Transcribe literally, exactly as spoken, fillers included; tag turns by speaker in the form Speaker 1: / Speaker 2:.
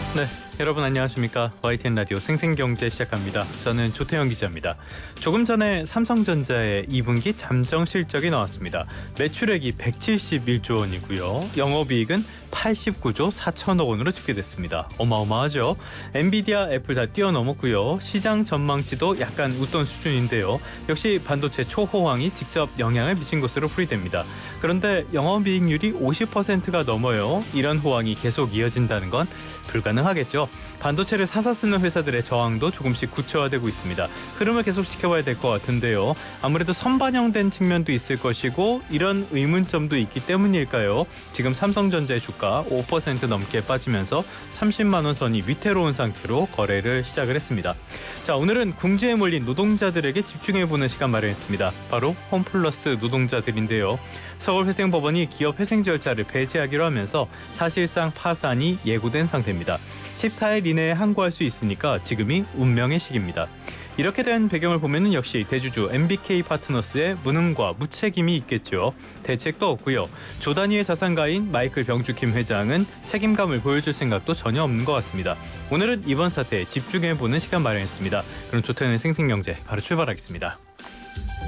Speaker 1: 네, 여러분 안녕하십니까? 와이티엔 라디오 생생경제 시작합니다. 저는 조태영 기자입니다. 조금 전에 삼성전자의 이 분기 잠정 실적이 나왔습니다. 매출액이 백칠십일조 원이고요. 영업이익은 팔십구조 사천억 원으로 집계됐습니다. 어마어마하죠? 엔비디아, 애플 다 뛰어넘었고요. 시장 전망치도 약간 웃돈 수준인데요. 역시 반도체 초호황이 직접 영향을 미친 것으로 풀이됩니다. 그런데 영업이익률이 오십 퍼센트가 넘어요. 이런 호황이 계속 이어진다는 건 불가능하겠죠. 반도체를 사서 쓰는 회사들의 저항도 조금씩 구체화되고 있습니다. 흐름을 계속 지켜봐야 될 것 같은데요. 아무래도 선반영된 측면도 있을 것이고 이런 의문점도 있기 때문일까요? 지금 삼성전자의 주가 오 퍼센트 넘게 빠지면서 삼십만 원 선이 위태로운 상태로 거래를 시작을 했습니다. 자, 오늘은 궁지에 몰린 노동자들에게 집중해보는 시간 마련했습니다. 바로 홈플러스 노동자들인데요. 서울회생법원이 기업 회생 절차를 폐지하기로 하면서 사실상 파산이 예고된 상태입니다. 십사일 이내에 항고할 수 있으니까 지금이 운명의 시기입니다. 이렇게 된 배경을 보면은 역시 대주주 엠비케이 파트너스의 무능과 무책임이 있겠죠. 대책도 없고요. 조 단위의 자산가인 마이클 병주킴 회장은 책임감을 보여줄 생각도 전혀 없는 것 같습니다. 오늘은 이번 사태에 집중해보는 시간 마련했습니다. 그럼 조태현의 생생경제 바로 출발하겠습니다.